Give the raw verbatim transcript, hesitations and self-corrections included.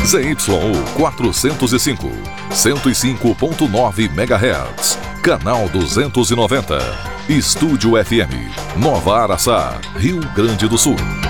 Z Y U quatrocentos e cinco, cento e cinco ponto nove megahertz, canal duzentos e noventa. Estúdio F M, Nova Araçá, Rio Grande do Sul.